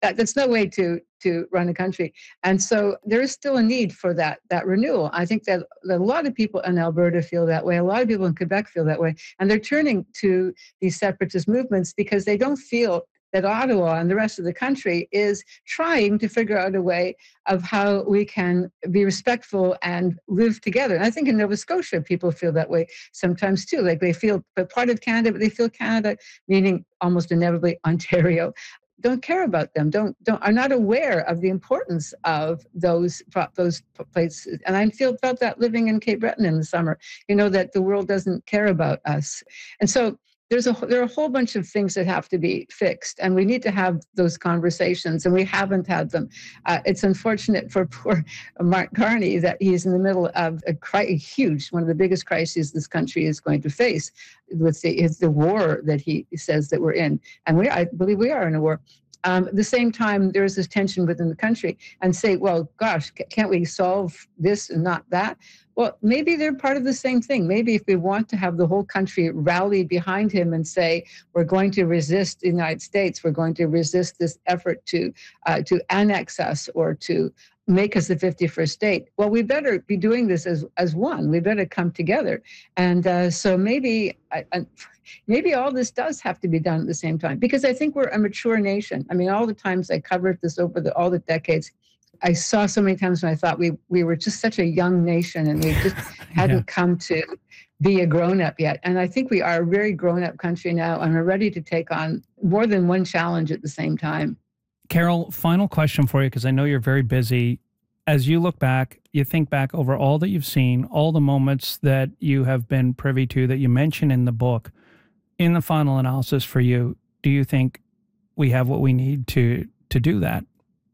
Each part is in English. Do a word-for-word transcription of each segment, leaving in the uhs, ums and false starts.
that, that's no way to to run a country. And so there is still a need for that that renewal. I think that, that a lot of people in Alberta feel that way. A lot of people in Quebec feel that way. And they're turning to these separatist movements because they don't feel that Ottawa and the rest of the country is trying to figure out a way of how we can be respectful and live together. And I think in Nova Scotia, people feel that way sometimes too. Like they feel they're part of Canada, but they feel Canada, meaning almost inevitably Ontario, don't care about them, don't don't are not aware of the importance of those those places. And I feel felt that living in Cape Breton in the summer, you know, that the world doesn't care about us. And so there's a there are a whole bunch of things that have to be fixed, and we need to have those conversations, and we haven't had them. Uh, it's unfortunate for poor Mark Carney that he's in the middle of a, cri- a huge, one of the biggest crises this country is going to face with the, is the war that he says that we're in, and we I believe we are in a war. Um, at the same time, there is this tension within the country, and say, well, gosh, can't we solve this and not that? Well, maybe they're part of the same thing. Maybe if we want to have the whole country rally behind him and say, we're going to resist the United States, we're going to resist this effort to uh, to annex us or to make us the fifty-first state. Well, we better be doing this as as one. We better come together. And uh, so maybe I, I, maybe all this does have to be done at the same time, because I think we're a mature nation. I mean, all the times I covered this over the all the decades, I saw so many times when I thought we we were just such a young nation and we just hadn't yeah. come to be a grown-up yet. And I think we are a very grown-up country now, and we're ready to take on more than one challenge at the same time. Carol, final question for you, because I know you're very busy. As you look back, you think back over all that you've seen, all the moments that you have been privy to that you mention in the book, in the final analysis for you, do you think we have what we need to to do that?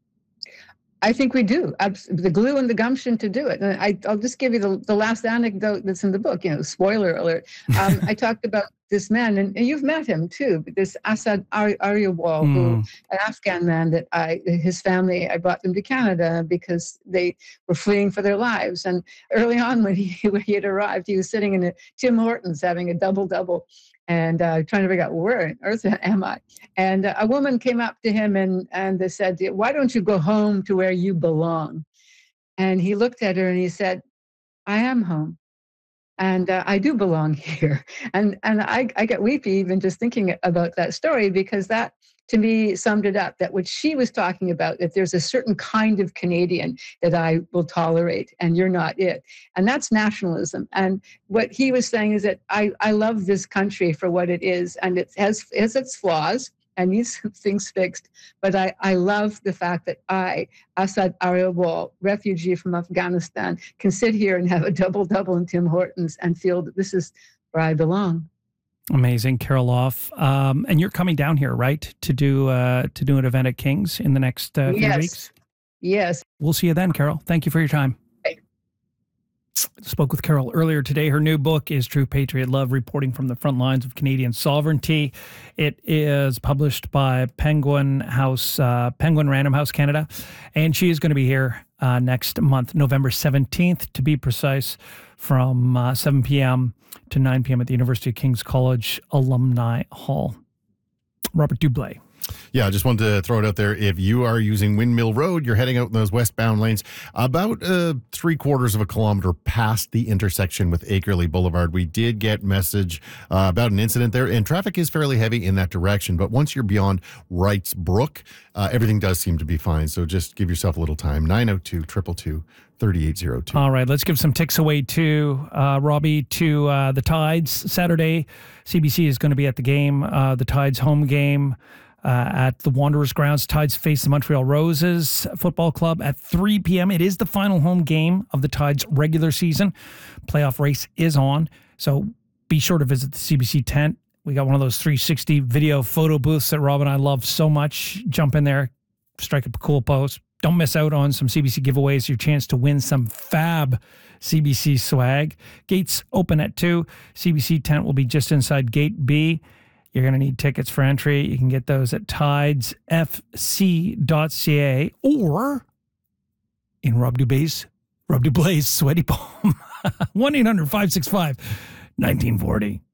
I think we do. The glue and the gumption to do it. And I, I'll just give you the, the last anecdote that's in the book, you know, spoiler alert. Um, I talked about this man, and, and you've met him too, this Asad Aryawal, mm. who, an Afghan man that I, his family, I brought them to Canada because they were fleeing for their lives. And early on when he, when he had arrived, he was sitting in a Tim Hortons having a double-double. And uh, trying to figure out where on earth am I? And uh, a woman came up to him and, and they said, why don't you go home to where you belong? And he looked at her and he said, I am home. And uh, I do belong here. And and I, I get weepy even just thinking about that story, because that, to me, summed it up, that what she was talking about, that there's a certain kind of Canadian that I will tolerate and you're not it. And that's nationalism. And what he was saying is that I, I love this country for what it is, and it has, it has its flaws and needs things fixed. But I, I love the fact that I, Asad Aryawal, refugee from Afghanistan, can sit here and have a double-double in Tim Hortons and feel that this is where I belong. Amazing, Carol Off. Um, and you're coming down here, right, to do uh, to do an event at King's in the next uh, few yes. weeks? Yes. We'll see you then, Carol. Thank you for your time. Okay. Spoke with Carol earlier today. Her new book is True Patriot Love, Reporting from the Front Lines of Canadian Sovereignty. It is published by Penguin House, uh, Penguin Random House Canada, and she is going to be here uh, next month, November seventeenth, to be precise, from uh, seven p.m. to nine p.m. at the University of King's College Alumni Hall. Robert Dublé. Yeah, I just wanted to throw it out there. If you are using Windmill Road, you're heading out in those westbound lanes, about uh, three quarters of a kilometer past the intersection with Acreley Boulevard. We did get message uh, about an incident there, and traffic is fairly heavy in that direction. But once you're beyond Wrights Brook, uh, everything does seem to be fine. So just give yourself a little time. nine oh two, two two two, three eight oh two. All right, let's give some ticks away too, uh, Robbie, to uh, the Tides Saturday. C B C is going to be at the game, uh, the Tides home game. Uh, at the Wanderers grounds. Tides face the Montreal Roses Football Club at three p.m. It is the final home game of the Tides regular season. Playoff race is on, so be sure to visit the C B C tent. We got one of those three sixty video photo booths that Rob and I love so much. Jump in there, strike up a cool pose. Don't miss out on some C B C giveaways, your chance to win some fab C B C swag. Gates open at two. C B C tent will be just inside Gate B. You're going to need tickets for entry. You can get those at tides f c dot c a or in Rob Dublé's, Rob Dublé's Sweaty Palm. one eight hundred five six five one nine four zero.